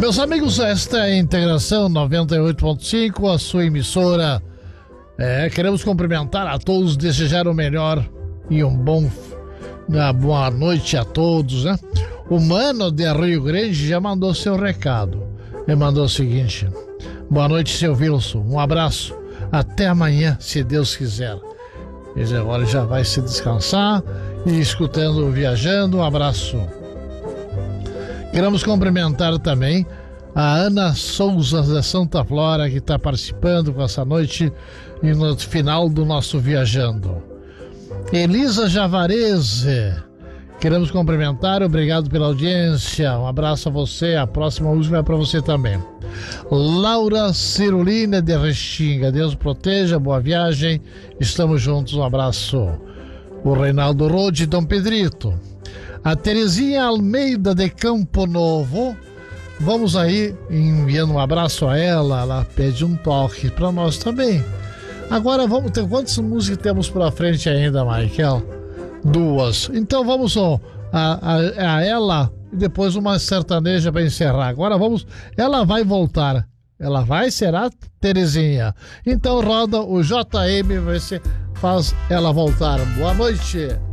Meus amigos, esta é a Integração 98.5, a sua emissora. Queremos cumprimentar a todos, desejar o melhor e uma boa noite a todos, né? O Mano de Rio Grande já mandou seu recado. Ele mandou o seguinte: boa noite, seu Wilson, um abraço, até amanhã, se Deus quiser. Ele agora já vai se descansar e escutando, viajando, um abraço. Queremos cumprimentar também a Ana Souza da Santa Flora, que está participando com essa noite e no final do nosso Viajando. Elisa Javarese, queremos cumprimentar, obrigado pela audiência, um abraço a você, a próxima música é para você também. Laura Cirulina de Restinga, Deus proteja, boa viagem, estamos juntos, um abraço. O Reinaldo Rode, Dom Pedrito. A Terezinha Almeida de Campo Novo, vamos aí enviando um abraço a ela pede um toque para nós também. Agora vamos ter quantas músicas temos para frente ainda, Michael? 2. Então vamos a ela e depois uma sertaneja para encerrar. Agora vamos, ela vai voltar. Ela vai, será, Terezinha? Então roda o JM, você faz ela voltar. Boa noite.